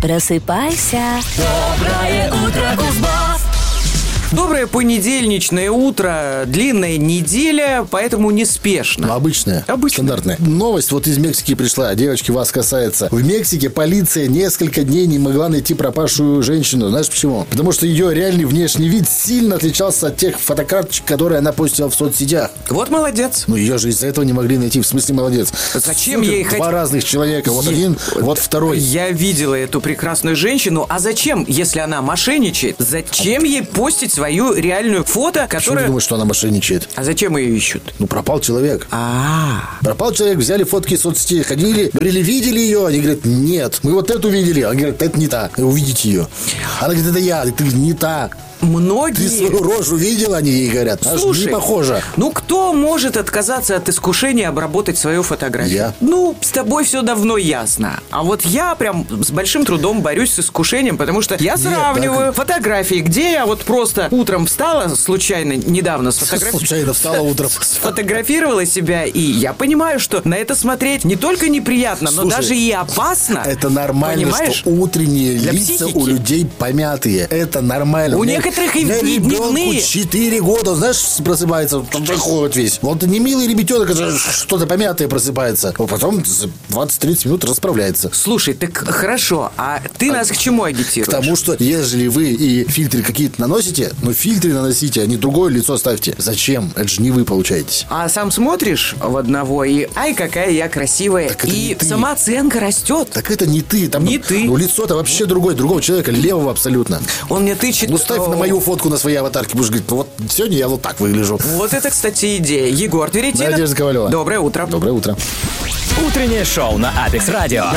Просыпайся. Доброе утро, Кузбасс! Доброе понедельничное утро, длинная неделя, поэтому неспешно. Ну, обычная, стандартная. Новость вот из Мексики пришла, девочки, вас касается. В Мексике полиция несколько дней не могла найти пропавшую женщину. Знаешь почему? Потому что ее реальный внешний вид сильно отличался от тех фотокарточек, которые она постила в соцсетях. Вот молодец. Ну, ее же из-за этого не могли найти. В смысле, молодец. Зачем ей Два разных человека. Вот один, вот второй. Я видела эту прекрасную женщину. А зачем, если она мошенничает? Зачем ей постить свою реальную фото, Почему ты которая... думаешь, что она мошенничает? А зачем ее ищут? Ну, пропал человек. А-а-а. Пропал человек, взяли фотки из соцсетей, ходили, говорили, видели ее? Они говорят, нет, мы вот эту видели. Они говорят, это не та, увидите ее. Она говорит, это я, ты не та. Многие... Ты свою рожу видел, они ей говорят. Слушай, не похоже. Ну кто может отказаться от искушения обработать свою фотографию? Я. Ну, с тобой все давно ясно. А вот я прям с большим трудом борюсь с искушением, потому что я сравниваю фотографии, где я вот просто утром встала, случайно, недавно Случайно встала утром. сфотографировала себя, и я понимаю, что на это смотреть не только неприятно, но даже и опасно. Это нормально, понимаешь? что утренние Для лица психики. у людей помятые. Это нормально. У некоторых и ребенку дневные. 4 года, знаешь, просыпается, такой вот весь. Вот не милый ребятенок, что-то помятое просыпается. А потом 20-30 минут расправляется. Слушай, так хорошо, а ты нас к чему агитируешь? К тому, что если вы и фильтры какие-то наносите, но фильтры наносите, а не другое лицо ставьте. Зачем? Это же не вы получаетесь. А сам смотришь в одного и ай, какая я красивая. Так это И не ты. самооценка растет. Так это не ты. Там, Не ты. Ну, лицо-то вообще другого человека, левого абсолютно. Он мне тычет. Ну, ставь на мою фотку на своей аватарке, будешь говорить, вот сегодня я вот так выгляжу. Вот это, кстати, идея. Егор Тверетинов. Надежда Ковалева. Доброе утро. Доброе утро. Утреннее шоу на Апекс Радио.